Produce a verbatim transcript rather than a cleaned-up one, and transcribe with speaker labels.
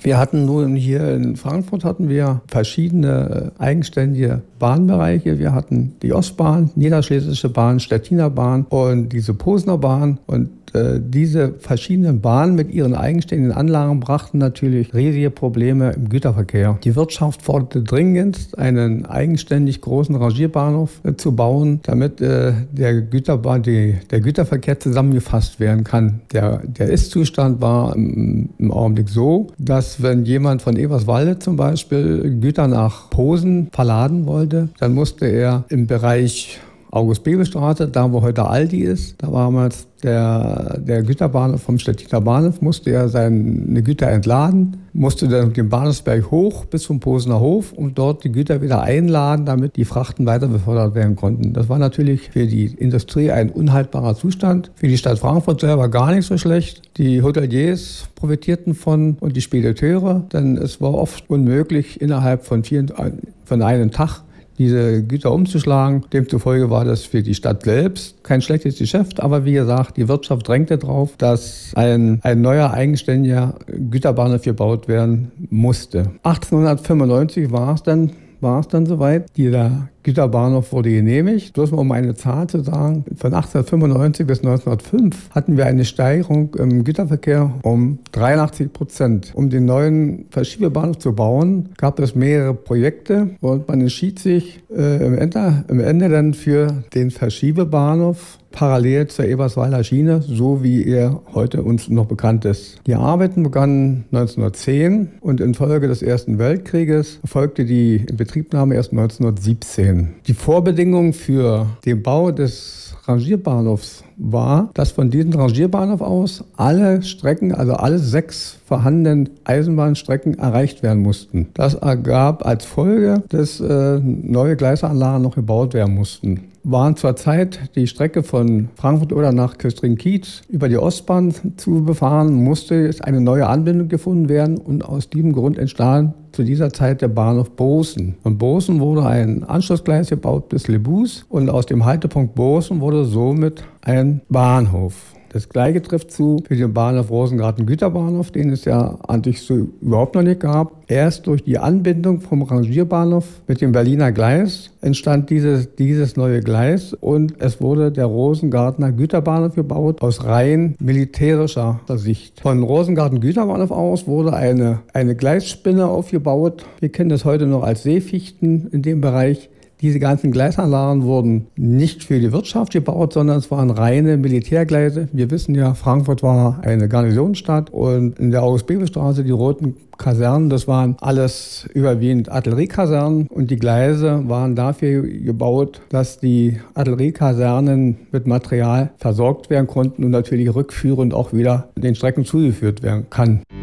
Speaker 1: Wir hatten nun hier in Frankfurt hatten wir verschiedene eigenständige Bahnbereiche. Wir hatten die Ostbahn, Niederschlesische Bahn, Stettiner Bahn und diese Posener Bahn. Und äh, diese verschiedenen Bahnen mit ihren eigenständigen Anlagen brachten natürlich riesige Probleme im Güterverkehr. Die Wirtschaft forderte dringend, einen eigenständig großen Rangierbahnhof äh, zu bauen, damit äh, der, Güterbahn, die, der Güterverkehr zusammengefasst werden kann. Der, der Ist-Zustand war im, im Augenblick so, dass wenn jemand von Eberswalde zum Beispiel Güter nach Posen verladen wollte, dann musste er im Bereich August-Bebel-Straße, da wo heute Aldi ist, da war damals der, der Güterbahnhof vom Stettiner Bahnhof, musste er seine Güter entladen, musste dann den Bahnhofsberg hoch bis zum Posener Hof und dort die Güter wieder einladen, damit die Frachten weiter befördert werden konnten. Das war natürlich für die Industrie ein unhaltbarer Zustand, für die Stadt Frankfurt selber gar nicht so schlecht. Die Hoteliers profitierten von und die Spediteure, denn es war oft unmöglich, innerhalb von, vier, von einem Tag diese Güter umzuschlagen. Demzufolge war das für die Stadt selbst kein schlechtes Geschäft, aber wie gesagt, die Wirtschaft drängte darauf, dass ein, ein neuer eigenständiger Güterbahnhof gebaut werden musste. achtzehnhundertfünfundneunzig war es dann war es dann soweit. Dieser Güterbahnhof wurde genehmigt. Bloß mal um eine Zahl zu sagen, von achtzehnhundertfünfundneunzig bis neunzehnhundertfünf hatten wir eine Steigerung im Güterverkehr um dreiundachtzig Prozent. Um den neuen Verschiebebahnhof zu bauen, gab es mehrere Projekte und man entschied sich äh, im, Ende, im Ende dann für den Verschiebebahnhof parallel zur Eberswalder Schiene, so wie er heute uns noch bekannt ist. Die Arbeiten begannen neunzehnhundertzehn und infolge des Ersten Weltkrieges erfolgte die Inbetriebnahme erst neunzehnhundertsiebzehn. Die Vorbedingung für den Bau des Rangierbahnhofs war, dass von diesem Rangierbahnhof aus alle Strecken, also alle sechs vorhandenen Eisenbahnstrecken erreicht werden mussten. Das ergab als Folge, dass äh, neue Gleisanlagen noch gebaut werden mussten. Waren zurzeit die Strecke von Frankfurt oder nach Köstring-Kiez über die Ostbahn zu befahren, musste es eine neue Anbindung gefunden werden und aus diesem Grund entstand zu dieser Zeit der Bahnhof Bosen. Von Bosen wurde ein Anschlussgleis gebaut bis Lebus und aus dem Haltepunkt Bosen wurde somit ein Bahnhof. Das Gleiche trifft zu für den Bahnhof Rosengarten-Güterbahnhof, den es ja eigentlich so überhaupt noch nicht gab. Erst durch die Anbindung vom Rangierbahnhof mit dem Berliner Gleis entstand dieses, dieses neue Gleis und es wurde der Rosengartener Güterbahnhof gebaut aus rein militärischer Sicht. Von Rosengarten-Güterbahnhof aus wurde eine, eine Gleisspinne aufgebaut. Wir kennen das heute noch als Seefichten in dem Bereich. Diese ganzen Gleisanlagen wurden nicht für die Wirtschaft gebaut, sondern es waren reine Militärgleise. Wir wissen ja, Frankfurt war eine Garnisonsstadt und in der August-Bebel-Straße die roten Kasernen, das waren alles überwiegend Artilleriekasernen und die Gleise waren dafür gebaut, dass die Artilleriekasernen mit Material versorgt werden konnten und natürlich rückführend auch wieder den Strecken zugeführt werden kann.